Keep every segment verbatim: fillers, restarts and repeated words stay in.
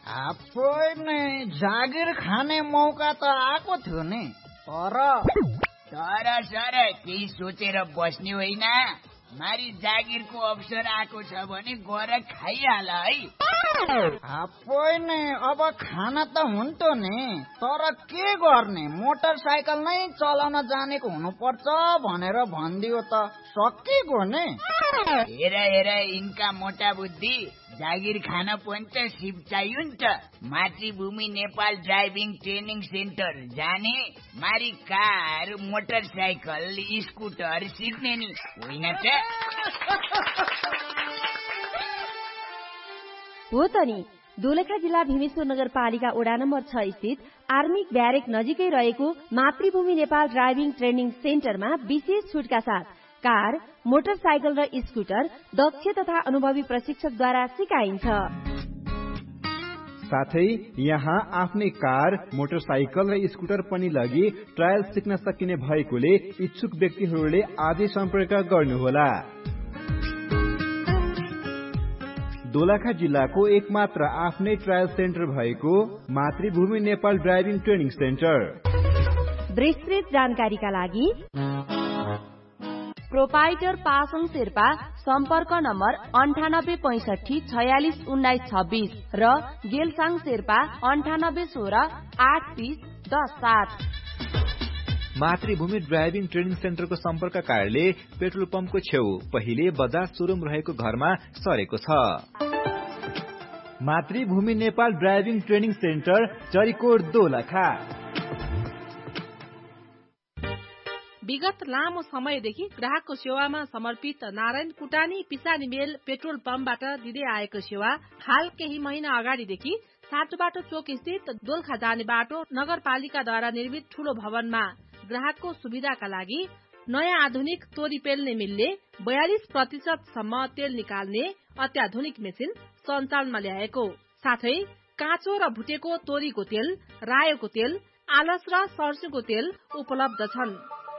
आफै नै जागिर खाने मौका त आएको थियो नि, तर तर सर केही सोचेर बस्ने होइन। मारी जागिरको अवसर आएको छ भने गएर खाइहाल है। आफै नै अब खाना त हुन्थ्यो नि, तर के गर्ने, मोटरसाइकल नै चलाउन जानेको हुनुपर्छ भनेर भनिदियो त सकिएको नि। हेर हेर यिनका मोटा बुद्धि, जागिर खान पनि त सिप चाहियो नि त। मातृभूमि नेपाल ड्राइभिङ ट्रेनिङ सेन्टर जाने, मारी कार मोटरसाइकल स्कुटर सिक्ने नि होइन त। हो त नि। दोलखा जिल्ला भीमेश्वर नगरपालिका वडा नम्बर छ स्थित आर्मिक ब्यारेक नजिकै रहेको मातृभूमि नेपाल ड्राइभिङ ट्रेनिङ सेन्टरमा विशेष छुटका साथ कार, मोटरसाइकल र स्कुटर दक्ष तथा अनुभवी प्रशिक्षकद्वारा सिकाइन्छ। साथै यहाँ आफ्नै कार, मोटरसाइकल र स्कुटर पनि लगी ट्रायल सिक्न सकिने भएकोले इच्छुक व्यक्तिहरूले आजै सम्पर्क गर्नुहोला। दोलखा जिल्लाको एकमात्र आफ्नै ट्रायल सेन्टर भएको मातृभूमि नेपाल ड्राइभिङ ट्रेनिङ सेन्टर। विस्तृत जानकारीका लागि प्रोपाइटर पासङ शेर्पा सम्पर्क नम्बर अन्ठानब्बे पैसठी छयालिस उन्नाइस छब्बिस र गेलसाङ शेर्पा अन्ठानब्बे सोह्र आठ तीस दस सात। मातृभूमि ड्राइभिङ ट्रेनिङ सेन्टरको सम्पर्क कार्यालय पेट्रोल पम्पको छेउ पहिले बजाज सोरुम रहेको घरमा सरेको छ। मातृभूमि Nepal driving training centre, Charikot, Dolakha. विगत लामो समयदेखि ग्राहकको सेवामा समर्पित नारायण कुटानी पिसानी मेल पेट्रोल पम्पबाट दिँदै आएको सेवा हाल केही महिना अगाडिदेखि साटोबाटो चोक स्थित दोलखा जाने बाटो नगरपालिकाद्वारा निर्मित ठूलो भवनमा ग्राहकको सुविधाका लागि नयाँ आधुनिक तोरी पेल्ने मिलले बयालिस प्रतिशत सम्म तेल निकाल्ने अत्याधुनिक मेसिन सञ्चालनमा ल्याएको साथै काँचो र भुटेको तोरीको तेल, रायोको तेल, आलस र सर्स्युको तेल उपलब्ध छन्।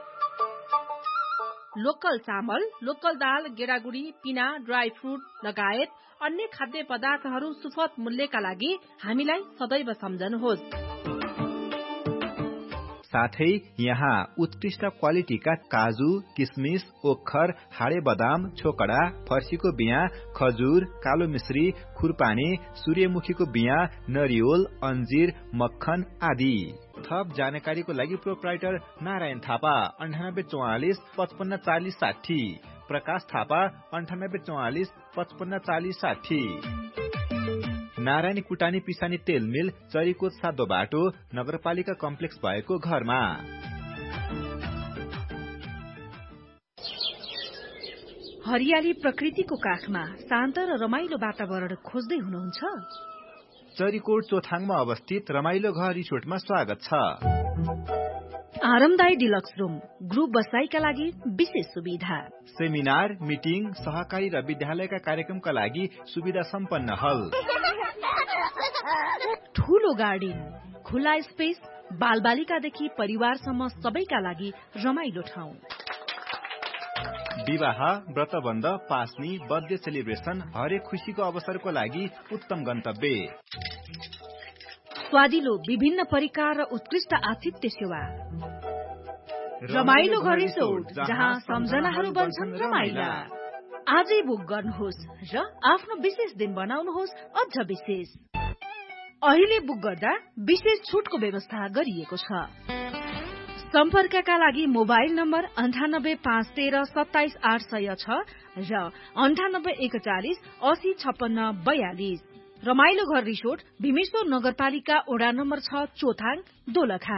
लोकल चामल, लोकल दाल, गेडागुडी, पिना, ड्राई फ्रुट लगायत अन्य खाद्य पदार्थहरू सुपथ मूल्यका लागि हामीलाई सदैव सम्झनुहोस्। साथै यहाँ उत्कृष्ट क्वालिटीका काजु, किसमिस, ओखर, हाडे बदाम, छोकडा, फर्सीको बिया, खजुर, कालो मिश्री, खुरपानी, सूर्यमुखीको बिया, नरिवल, अन्जीर, मक्खन आदि। थप जानकारीको लागि प्रोप्राइटर नारायण थापा अन्ठानब्बे चौवालिस पचपन्न चालिस साठी, प्रकाश थापा अन्ठानब्बे चौवालिस पचपन्न चालिस साठी। नारायण कुटानी पिसानी तेल मिल, चरीकोट सातो बाटो, नगरपालिका कम्प्लेक्स भएको घरमा। हरियाली प्रकृतिको काखमा शान्त र रमाइलो वातावरण खोज्दै हुनुहुन्छ? चरीकोट चोथाङमा अवस्थित रमाइलो घर रिसोर्टमा स्वागत छ। आरामदायी डिलक्स रूम, ग्रुप बसाईका लागि विशेष सुविधा, सेमिनार, मिटिङ, सहकारी र विद्यालयका कार्यक्रमका लागि सुविधा सम्पन्न हल, ठूलो गार्डन, खुला स्पेस, बालबालिकादेखि परिवारसम्म सबैका लागि रमाइलो ठाउँ। विवाह, व्रतबन्ध, पास्नी, बर्थडे सेलिब्रेसन, हरेक खुशीको अवसरको लागि उत्तम गन्तव्य। स्वादिलो विभिन्न परिकार र उत्कृष्ट आतिथ्य सेवा। रमाइलो घर रिसोर्ट, जहाँ सम्झनाहरू बन्छन् रमाइला। आजै बुक गर्नुहोस् र आफ्नो विशेष दिन बनाउनुहोस् अझ विशेष। अहिले बुक गर्दा विशेष छुटको व्यवस्था गरिएको छ। सम्पर्कका लागि मोबाइल नम्बर अन्ठानब्बे पाँच तेह्र सत्ताइस आठ सय छ र अन्ठानब्बे एकचालिस असी छप्पन्न बयालिस। रमाइलो घर रिसोर्ट, भीमेश्वर नगरपालिका वडा नम्बर छ, चोथाङ, दोलखा।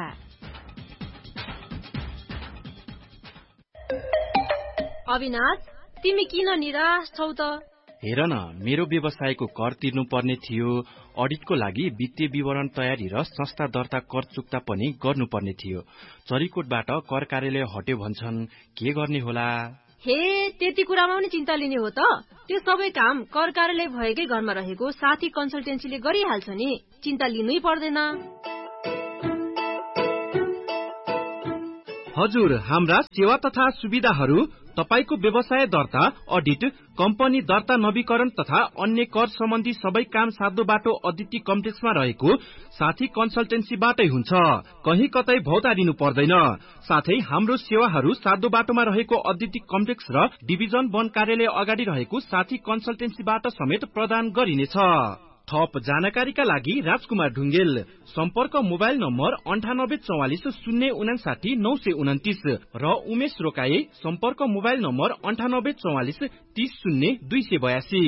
अविनाश, तिमी किन निराश छौ त? हेर न, मेरो व्यवसायको कर तिर्नु पर्ने थियो, अडिटको लागि वित्तीय विवरण तयारी र संस्था दर्ता कर चुक्ता पनि गर्नुपर्ने थियो। चरीकोटबाट कर कार्यालय हट्यो भन्छन्, के गर्ने होला? हे, त्यति कुरामा पनि चिन्ता लिने हो त? त्यो सबै काम कर कार्यालय भएकै घरमा रहेको साथी कन्सल्टेन्सीले गरिहाल्छ नि, चिन्ता लिनै पर्दैन। हजुर, हाम्रा सेवा तथा सुविधाहरू तपाईको व्यवसाय दर्ता, अडिट, कम्पनी दर्ता नवीकरण तथा अन्य कर सम्बन्धी सबै काम साध्य बाटो अदिति कम्प्लेक्समा रहेको साथी कन्सल्टेन्सीबाटै हुन्छ। कहीँ कतै भौतारिनु पर्दैन। साथै हाम्रो सेवाहरू साध्य बाटोमा रहेको अदिति कम्प्लेक्स र डिभिजन वन कार्यालय अगाडि रहेको साथी कन्सल्टेन्सीबाट समेत प्रदान गरिनेछ। थप जानकारीका लागि राजकुमार ढुङ्गेल, सम्पर्क मोबाइल नम्बर अन्ठानब्बे चौवालिस शून्य उनासाठी नौ सय उन्तिस र उमेश रोकाए, सम्पर्क मोबाइल नम्बर अन्ठानब्बे चौवालिस तीस शून्य दुई सय बयासी।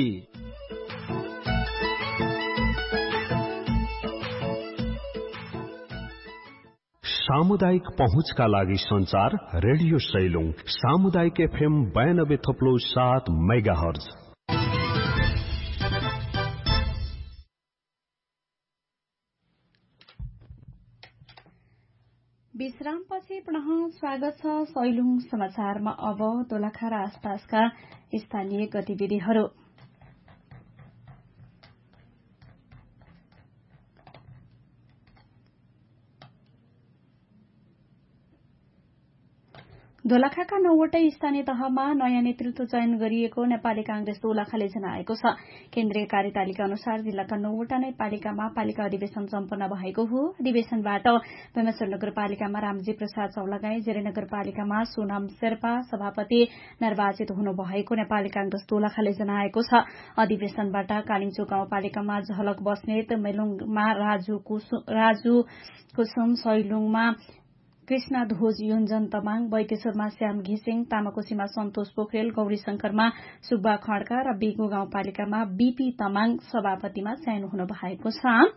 सामुदायिक पहुँचका लागि संचार रेडियो सैलुङ सामुदायिक एफएम बयानब्बे थप्लो सात मेगा हर्ज। विश्रामपछि पुनः स्वागत छ सैलुङ समाचारमा। अब दोलखा र आसपासका स्थानीय गतिविधिहरू। दोलखाका नौवटै स्थानीय तहमा नयाँ नेतृत्व चयन गरिएको नेपाली कांग्रेस दोलखाले जनाएको छ। केन्द्रीय कार्यतालिका अनुसार जिल्लाका नौवटा नै पालिकामा पालिका अधिवेशन सम्पन्न भएको हो। अधिवेशनबाट पेमेश्वर नगरपालिकामा रामजी प्रसाद चौलागाई, जेरे नगरपालिकामा सोनाम शेर्पा सभापति निर्वाचित हुनुभएको नेपाली कांग्रेस दोलखाले जनाएको छ। अधिवेशनबाट कालिङचोक गाउँपालिकामा झलक बस्नेत, मेलुङमा राजु कुसुम, सैलुङमा कृष्णा ध्वज योन्जन तमाङ, बैतेश्वरमा श्याम घिसिङ, तामाकोसीमा सन्तोष पोखरेल, गौरी शंकरमा सुब्बा खड्का र बिगु गाउँपालिकामा बीपी तमाङ सभापतिमा चयन हुनु भएको छ।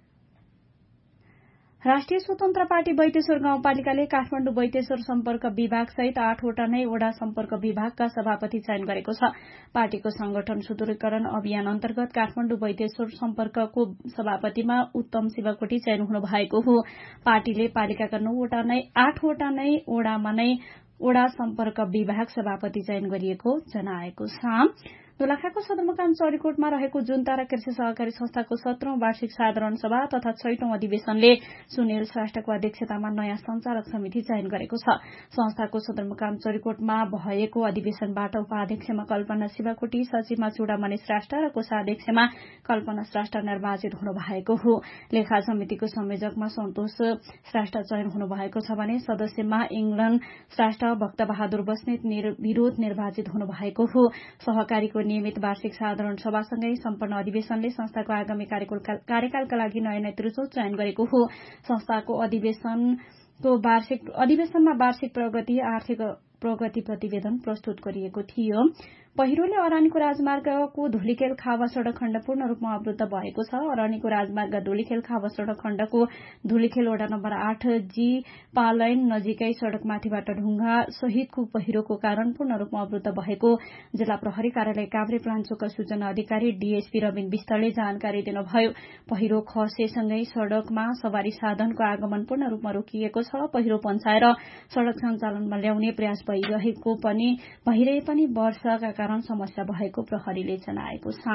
राष्ट्रिय स्वतन्त्र पार्टी बैतेश्वर गाउँपालिकाले काठमाडौँ बैतेश्वर सम्पर्क विभाग सहित आठवटा नै वडा सम्पर्क विभागका सभापति चयन गरेको छ। पार्टीको संगठन सुदूरीकरण अभियान अन्तर्गत काठमाडौँ बैतेश्वर सम्पर्कको सभापतिमा उत्तम शिवकोटी चयन हुनु भएको हो। पार्टीले पालिकाका नौवटा नै आठवटा नै वडामा नै वडा सम्पर्क विभाग सभापति चयन गरिएको जनाएको छ। दोलखाको सदरमुकाम चौरीकोटमा रहेको जुन्ता र कृषि सहकारी संस्थाको सत्रौं वार्षिक साधारण सभा तथा छैटौं अधिवेशनले सुनिल श्रेष्ठको अध्यक्षतामा नयाँ संचालक समिति चयन गरेको छ। संस्थाको सदरमुकाम चौरीकोटमा भएको अधिवेशनबाट उपाध्यक्षमा कल्पना शिवकोटी, सचिवमा चूडामणि श्रेष्ठ र कोषाध्यक्षमा कल्पना श्रेष्ठ निर्वाचित हुनु भएको हो। लेखा समितिको संयोजकमा सन्तोष श्रेष्ठ चयन हुनु भएको छ भने सदस्यमा इंग्लन श्रेष्ठ, भक्तबहादुर बस्नेत विरोध निर्वाचित हुनु भएको हो। सहकारीको नियमित वार्षिक साधारण सभासँगै सम्पन्न अधिवेशनले संस्थाको आगामी कार्यकालका लागि नयाँ नेतृत्व चयन गरेको हो। संस्थाको अधिवेशनको वार्षिक अधिवेशनमा वार्षिक प्रगति, आर्थिक प्रगति प्रतिवेदन प्रस्तुत गरिएको थियो। पहिरोले अरानीको राजमार्गको धुलीखेल खावा सड़क खण्ड पूर्ण रूपमा अवरुद्ध भएको छ। अरानीको राजमार्ग धुलीखेल खावा सड़क खण्डको धुलीखेल वडा नम्बर आठ जी पालैन नजिकै सड़कमाथिबाट ढुङ्गा सहितको पहिरोको कारण पूर्ण रूपमा अवरुद्ध भएको जिल्ला प्रहरी कार्यालय काभ्रे प्लाञ्चोकका सूचना अधिकारी डीएसपी रविन विष्टले जानकारी दिनुभयो। पहिरो खसेसँगै सड़कमा सवारी साधनको आगमन पूर्ण रूपमा रोकिएको छ। पहिरो पन्छाएर सड़क सञ्चालनमा ल्याउने प्रयास भइरहेको पनि भइरहे पनि वर्षाका कारण समस्या भएको प्रहरीले जनाएको छ।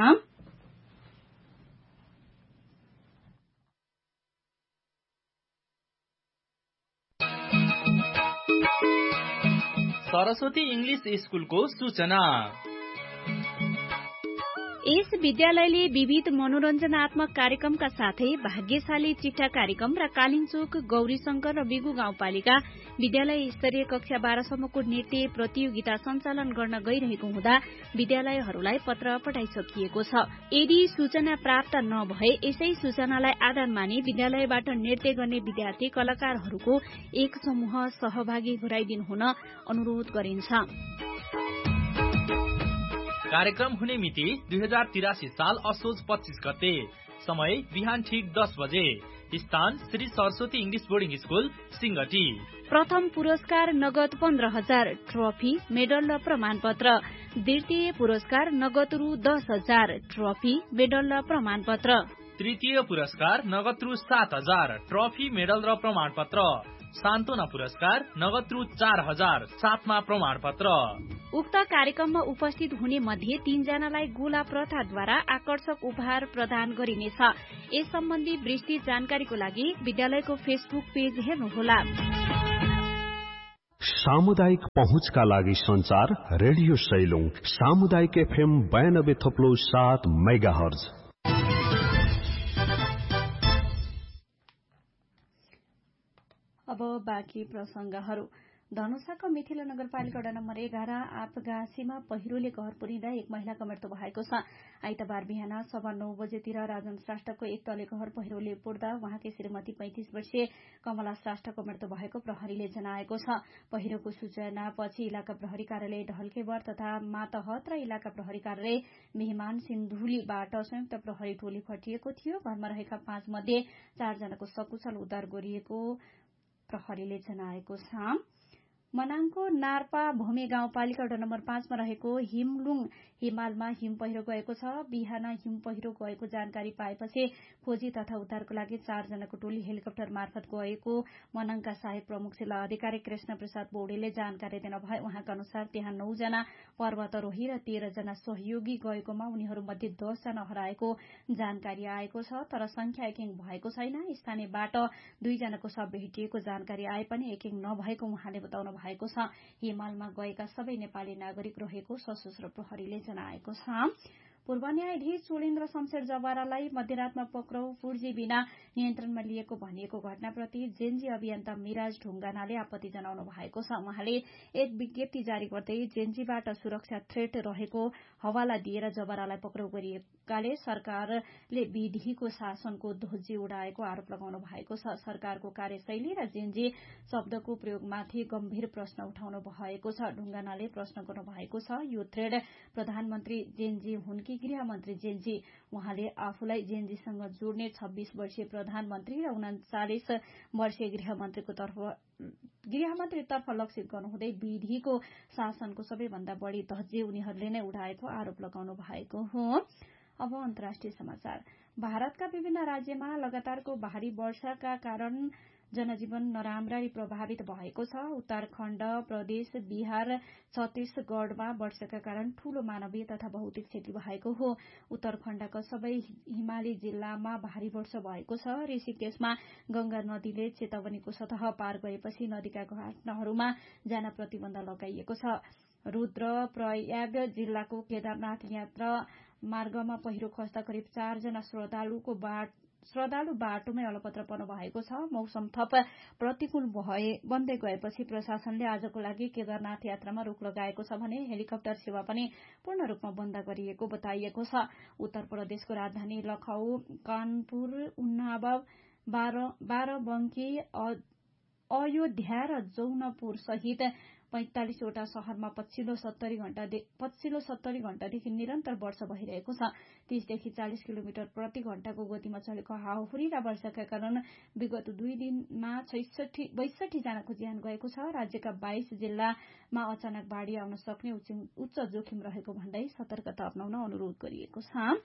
सरस्वती इंग्लिश स्कूलको सूचना। यस विद्यालयले विविध मनोरञ्जनात्मक कार्यक्रमका साथै भाग्यशाली चिट्ठा कार्यक्रम र कालिङचोक, गौरीशंकर र बिगु गाउँपालिका विद्यालय स्तरीय कक्षा बाह्रसम्मको नृत्य प्रतियोगिता सञ्चालन गर्न गइरहेको हुँदा विद्यालयहरूलाई पत्र पठाइसकिएको छ। यदि सूचना प्राप्त नभए यसै सूचनालाई आधार मानि विद्यालयबाट नृत्य गर्ने विद्यार्थी कलाकारहरूको एक समूह सहभागी गराइदिनु हुन अनुरोध गरिन्छ। कार्यक्रम हुने मिति दुई हजार तिरासी साल असोज पच्चीस गते। समय बिहान ठीक दस बजे। स्थान Shri Saraswati English boarding school Singati. प्रथम पुरस्कार नगद पन्ध्र हजार, ट्रफी, मेडल र प्रमाणपत्र। द्वितीय पुरस्कार नगद रु दस हजार, ट्रफी, मेडल र प्रमाणपत्र। तृतीय पुरस्कार नगद रु सात हजार, ट्रफी, मेडल र प्रमाणपत्र। सान्त्वना पुरस्कार नगद रु चार हजार, साथमा प्रमाणपत्र। उक्त कार्यक्रममा उपस्थित हुने मध्ये तीनजनालाई गोला प्रथाद्वारा आकर्षक उपहार प्रदान गरिनेछ। यस सम्बन्धी विस्तृत जानकारीको लागि विद्यालयको फेसबुक पेज हेर्नुहोला। सामुदायिक पहुँचका लागि संचार रेडियो सैलुङ सामुदायिक एफएम बयानब्बे थप्लो सात मेगा हर्ज। अब बाँकी प्रसंगहरू। धनुषाको मिथिला नगरपालिका वडा नम्बर एघार आपगासीमा पहिरोले घर पुरिँदा एक महिलाको मृत्यु भएको छ। आइतबार बिहान सवा नौ बजेतिर राजन श्रेष्ठको एक तले घर पहिरोले पुर्दा उहाँकी श्रीमती पैंतिस वर्षीय कमला श्रेष्ठको मृत्यु भएको प्रहरीले जनाएको छ। पहिरोको सूचनापछि इलाका प्रहरी कार्यालय ढल्केवर तथा मातहत र इलाका प्रहरी कार्यालय मेहमान सिन्धुलीबाट संयुक्त प्रहरी टोली खटिएको थियो। घरमा रहेका पाँच मध्ये चारजनाको सकुशल उद्धार गरिएको प्रहरीले जनाएको छ। मनाङको नार्पा भूमि गाउँपालिका वडा नम्बर पाँचमा रहेको हिमलुङ हिमालमा हिम पहिरो गएको छ। बिहान हिम पहिरो गएको जानकारी पाएपछि खोजी तथा उद्धारको लागि चारजनाको टोली हेलिकप्टर मार्फत गएको मनाङका सहायक प्रमुख जिल्ला अधिकारी कृष्ण प्रसाद पौडेलले जानकारी दिनुभयो। उहाँका अनुसार त्यहाँ नौजना पर्वतारोही र तेह्रजना सहयोगी गएकोमा उनीहरूमध्ये दसजना हराएको जानकारी आएको छ, तर संख्या एकिङ भएको छैन। स्थानीयबाट दुईजनाको शव भेटिएको जानकारी आए पनि एकिङ नभएको उहाँले बताउनु भएको छ। हिमालमा गएका सबै नेपाली नागरिक रहेको सशस्त्र प्रहरीले जनाएको छ। पूर्व न्यायाधीश चोलेन्द्र शमशेर जवारालाई मध्यरातमा पक्राउ पूर्जी बिना नियन्त्रणमा लिएको भनिएको घटनाप्रति जेएनजी अभियन्ता मिराज ढुङ्गानाले आपत्ति जनाउनु भएको छ। उहाँले एक विज्ञप्ति जारी गर्दै जेएनजीबाट सुरक्षा थ्रेट रहेको हवाला दिएर जवारालाई पक्राउ गरिएकाले सरकारले विधिको शासनको ध्वजी उडाएको आरोप लगाउनु भएको छ। सरकारको कार्यशैली र जेएनजी शब्दको प्रयोगमाथि गम्भीर प्रश्न उठाउनु भएको छ। ढुङ्गानाले प्रश्न गर्नु भएको छ, यो थ्रेड प्रधानमन्त्री जेएनजी हुन् कि गृहमन्त्री जेएनजी? उहाँले आफूलाई जेएनजीसँग जोड्ने छब्बीस वर्षीय प्रधानमन्त्री र उनाचालिस वर्षीय गृहमन्त्रीको तर्फ गृहमन्त्रीतर्फ लक्षित गर्नुहुँदै विधिको शासनको सबैभन्दा बढ़ी धज्जे उनीहरूले नै उडाएको आरोप लगाउनु भएको हो। अब अन्तर्राष्ट्रिय समाचार। भारतका विभिन्न राज्यमा लगातारको भारी वर्षाका कारण जनजीवन नराम्ररी प्रभावित भएको छ। उत्तराखण्ड प्रदेश, बिहार, छत्तीसगढ़मा वर्षाका कारण ठूलो मानवीय तथा भौतिक क्षति भएको हो। उत्तराखण्डका सबै हिमाली जिल्लामा भारी वर्षा भएको छ। ऋषिकेशमा गंगा नदीले चेतावनीको सतह पार गरेपछि नदीका घाटहरूमा जान प्रतिबन्ध लगाइएको छ। रुद्रप्रयाग जिल्लाको केदारनाथ यात्रा मार्गमा पहिरो खस्दा करिब चारजना श्रद्धालुको बाट श्रद्धालु बाटोमै अलपत्र पर्नु भएको छ। मौसम थप प्रतिकूल बन्दै गएपछि प्रशासनले आजको लागि केदारनाथ यात्रामा रोक लगाएको छ भने हेलिकप्टर सेवा पनि पूर्ण रूपमा बन्द गरिएको बताइएको छ। उत्तर प्रदेशको राजधानी लखनऊ, कानपुर, उन्नाव, बाराबंकी, अयोध्या र जौनपुर सहित पैंतालिसवटा शहरमा पछिल्लो सत्तरी घण्टा पछिल्लो सत्तरी घण्टादेखि निरन्तर वर्षा भइरहेको छ। तीसदेखि चालिस किलोमिटर प्रति घण्टाको गतिमा चलेको हावाहुरी र वर्षाका कारण विगत दुई दिनमा बैसठी जनाको ज्यान गएको छ। राज्यका बाइस जिल्लामा अचानक बाढ़ी आउन सक्ने उच्च जोखिम रहेको भन्दै सतर्कता अप्नाउन अनुरोध गरिएको छ।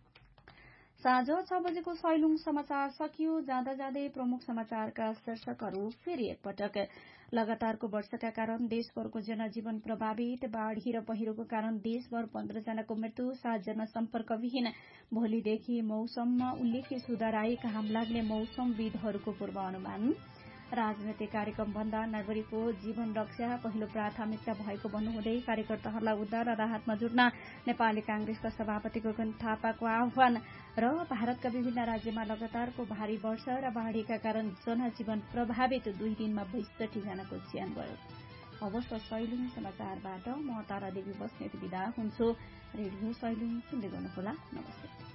साँझ छ बजेको सैलुङ समाचार सकियो। जाँदा जाँदै प्रमुख समाचारका शीर्षकहरू फेरि एकपटक। लगातारको वर्षाका कारण देशभरको जनजीवन प्रभावित। बाढ़ी र पहिरोको कारण देशभर पन्ध्र जनाको मृत्यु, सातजना सम्पर्कविहीन। भोलिदेखि मौसममा उल्लेख्य सुधार आए, घाम लाग्ने मौसमविदहरूको पूर्वानुमान। राजनैतिक कार्यक्रम भन्दा नागरिकको जीवन रक्षा पहिलो प्राथमिकता भएको भन्नुहुँदै कार्यकर्ताहरूलाई उद्धार र राहतमा जुट्न नेपाली कांग्रेसका सभापति गगन थापाको आह्वान। र भारतका विभिन्न राज्यमा लगातारको भारी वर्षा र बाढ़ीका कारण जनजीवन प्रभावित, दुई दिनमा बैसठी जनाको ज्यान गयो। अवश्य सैलुङ समाचारबाट म तारा देवी बस्नेत विदा हुन्छु। रेडियो सैलुङ सुन्दै गर्नुहोला। नमस्ते।